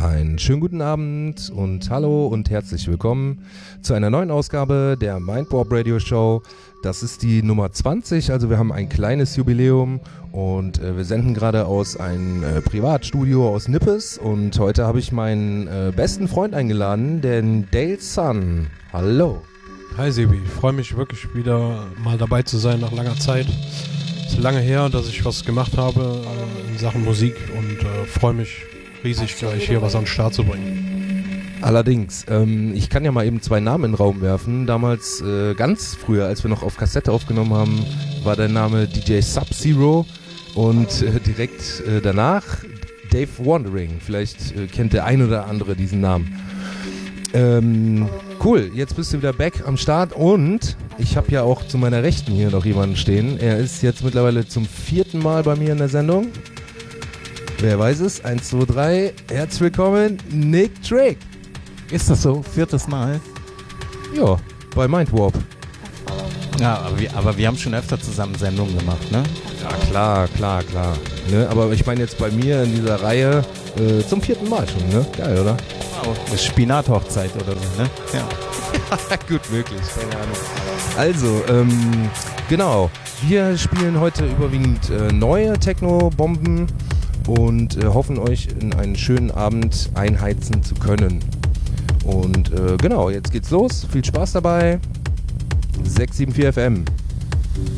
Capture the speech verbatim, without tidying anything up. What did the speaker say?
Einen schönen guten Abend und hallo und herzlich willkommen zu einer neuen Ausgabe der Mindwarp Radio Show. Das ist die Nummer zwanzig, also wir haben ein kleines Jubiläum und äh, wir senden gerade aus einem äh, Privatstudio aus Nippes und heute habe ich meinen äh, besten Freund eingeladen, den Dale Sun. Hallo. Hi Sebi, ich freue mich wirklich wieder mal dabei zu sein nach langer Zeit. Es ist lange her, dass ich was gemacht habe äh, in Sachen Musik und äh, freue mich riesig, gleich hier was an den Start zu bringen. Allerdings, ähm, ich kann ja mal eben zwei Namen in den Raum werfen. Damals, äh, ganz früher, als wir noch auf Kassette aufgenommen haben, war der Name D J Sub-Zero und äh, direkt äh, danach Dave Wandering. Vielleicht äh, kennt der ein oder andere diesen Namen. Ähm, cool, jetzt bist du wieder back am Start und ich habe ja auch zu meiner Rechten hier noch jemanden stehen. Er ist jetzt mittlerweile zum vierten Mal bei mir in der Sendung. Wer weiß es? Eins, zwei, drei. Herzlich willkommen, Nick Drake. Ist das so? Viertes Mal? Ja, bei Mindwarp. Ja, aber wir, aber wir haben schon öfter zusammen Sendungen gemacht, ne? Ja, klar, klar, klar. Ne? Aber ich meine jetzt bei mir in dieser Reihe äh, zum vierten Mal schon, ne? Geil, oder? Wow. Das Spinathochzeit oder so, ne? Ja. Gut möglich, keine Ahnung. Also, ähm, genau. Wir spielen heute überwiegend äh, neue Techno-Bomben und äh, hoffen euch in einen schönen Abend einheizen zu können. Und äh, genau, jetzt geht's los. Viel Spaß dabei. sechs sieben vier F M.